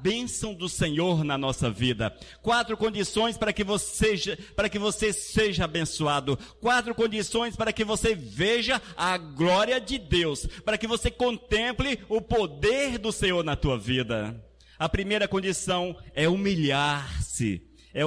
bênção do Senhor na nossa vida. 4 condições para que você seja abençoado. 4 condições para que você veja a glória de Deus, para que você contemple o poder do Senhor na tua vida. A primeira condição é humilhar-se.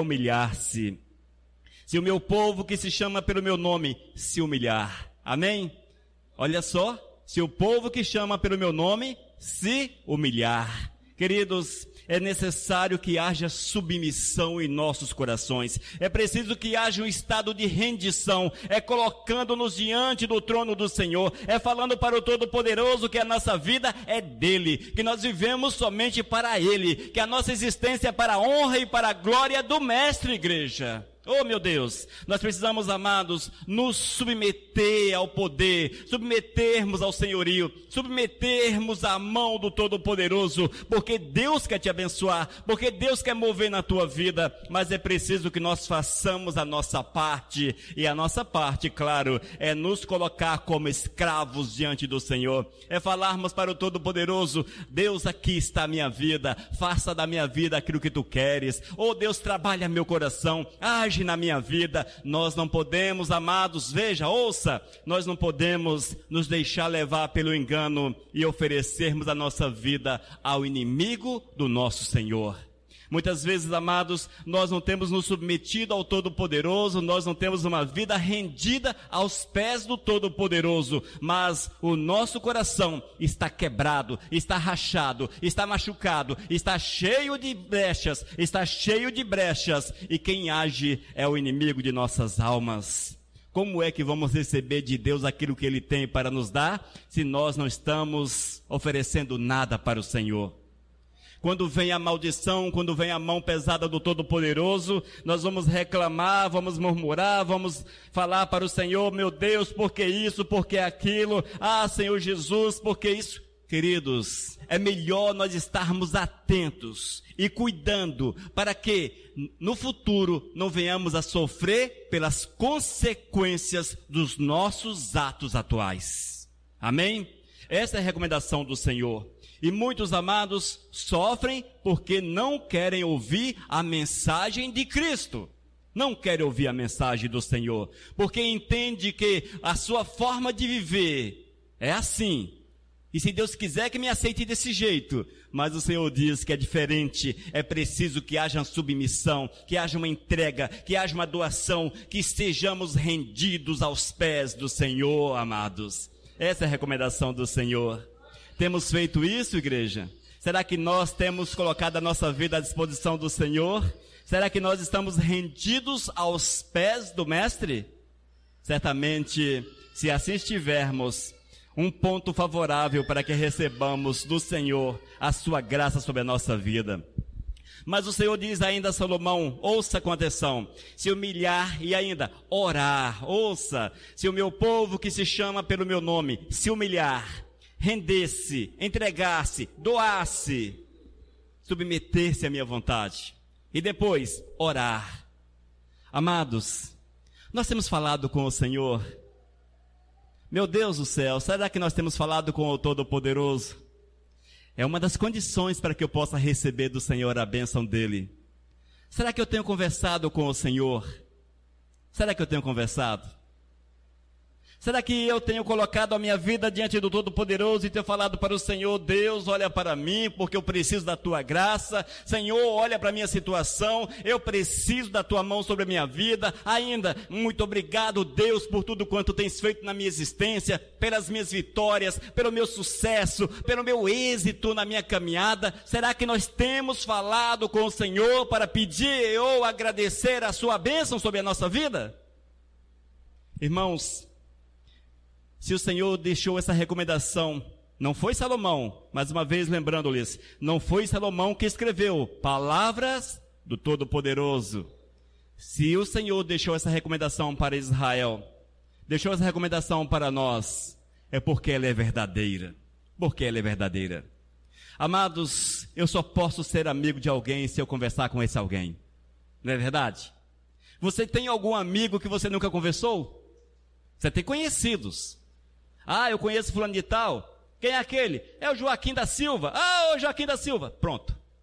Se o meu povo que se chama pelo meu nome se humilhar. Amém? Olha só, se o povo que chama pelo meu nome se humilhar. Queridos, é necessário que haja submissão em nossos corações. É preciso que haja um estado de rendição. É colocando-nos diante do trono do Senhor. É falando para o Todo-Poderoso que a nossa vida é dele. Que nós vivemos somente para ele. Que a nossa existência é para a honra e para a glória do Mestre, igreja. Oh, meu Deus, nós precisamos, amados, nos submeter ao poder, submetermos ao senhorio, submetermos à mão do Todo-Poderoso, porque Deus quer te abençoar, porque Deus quer mover na tua vida, mas é preciso que nós façamos a nossa parte, e a nossa parte, claro, é nos colocar como escravos diante do Senhor, é falarmos para o Todo-Poderoso: Deus, aqui está a minha vida, faça da minha vida aquilo que tu queres. Oh, Deus, trabalha meu coração, age na minha vida. Nós não podemos, amados, veja, ouça, nós não podemos nos deixar levar pelo engano e oferecermos a nossa vida ao inimigo do nosso Senhor. Muitas vezes, amados, nós não temos nos submetido ao Todo-Poderoso, nós não temos uma vida rendida aos pés do Todo-Poderoso, mas o nosso coração está quebrado, está rachado, está machucado, está cheio de brechas, e quem age é o inimigo de nossas almas. Como é que vamos receber de Deus aquilo que Ele tem para nos dar, se nós não estamos oferecendo nada para o Senhor? Quando vem a maldição, quando vem a mão pesada do Todo-Poderoso, nós vamos reclamar, vamos murmurar, vamos falar para o Senhor: meu Deus, por que isso, por que aquilo? Ah, Senhor Jesus, por que isso? Queridos, é melhor nós estarmos atentos e cuidando para que no futuro não venhamos a sofrer pelas consequências dos nossos atos atuais. Amém? Essa é a recomendação do Senhor. E muitos, amados, sofrem porque não querem ouvir a mensagem de Cristo. Não querem ouvir a mensagem do Senhor, porque entende que a sua forma de viver é assim. E se Deus quiser que me aceite desse jeito, mas o Senhor diz que é diferente, é preciso que haja submissão, que haja uma entrega, que haja uma doação, que estejamos rendidos aos pés do Senhor, amados. Essa é a recomendação do Senhor. Temos feito isso, igreja? Será que nós temos colocado a nossa vida à disposição do Senhor? Será que nós estamos rendidos aos pés do Mestre? Certamente, se assim estivermos, um ponto favorável para que recebamos do Senhor a sua graça sobre a nossa vida. Mas o Senhor diz ainda a Salomão, ouça com atenção: se humilhar e ainda orar, ouça, se o meu povo que se chama pelo meu nome se humilhar, render-se, entregar-se, doar-se, submeter-se à minha vontade, e depois orar. Amados, nós temos falado com o Senhor. Meu Deus do céu, será que nós temos falado com o Todo-Poderoso? É uma das condições para que eu possa receber do Senhor a bênção dele. Será que eu tenho conversado com o Senhor? Será que eu tenho conversado? Será que eu tenho colocado a minha vida diante do Todo-Poderoso e tenho falado para o Senhor: Deus, olha para mim, porque eu preciso da Tua graça. Senhor, olha para a minha situação, eu preciso da Tua mão sobre a minha vida. Ainda, muito obrigado, Deus, por tudo quanto tens feito na minha existência, pelas minhas vitórias, pelo meu sucesso, pelo meu êxito na minha caminhada. Será que nós temos falado com o Senhor para pedir ou agradecer a Sua bênção sobre a nossa vida? Irmãos, se o Senhor deixou essa recomendação, não foi Salomão, mais uma vez lembrando-lhes, não foi Salomão que escreveu palavras do Todo-Poderoso. Se o Senhor deixou essa recomendação para Israel, deixou essa recomendação para nós, é porque ela é verdadeira. Porque ela é verdadeira. Amados, eu só posso ser amigo de alguém se eu conversar com esse alguém. Não é verdade? Você tem algum amigo que você nunca conversou? Você tem conhecidos. Ah, eu conheço fulano de tal. Quem é aquele? É o Joaquim da Silva. Ah, o Joaquim da Silva. Pronto.